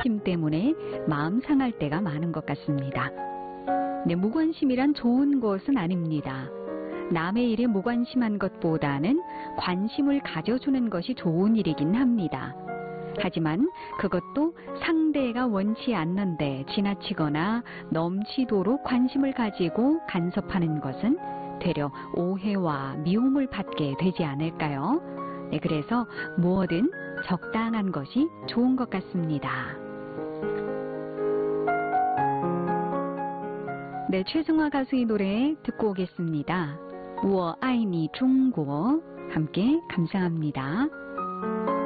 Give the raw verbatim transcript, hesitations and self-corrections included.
무관심 때문에 마음 상할 때가 많은 것 같습니다. 네, 무관심이란 좋은 것은 아닙니다. 남의 일에 무관심한 것보다는 관심을 가져주는 것이 좋은 일이긴 합니다. 하지만 그것도 상대가 원치 않는데 지나치거나 넘치도록 관심을 가지고 간섭하는 것은 되려 오해와 미움을 받게 되지 않을까요? 네, 그래서 무엇든 적당한 것이 좋은 것 같습니다. 네, 최승화 가수의 노래 듣고 오겠습니다. 我爱你中国함께 감상합니다.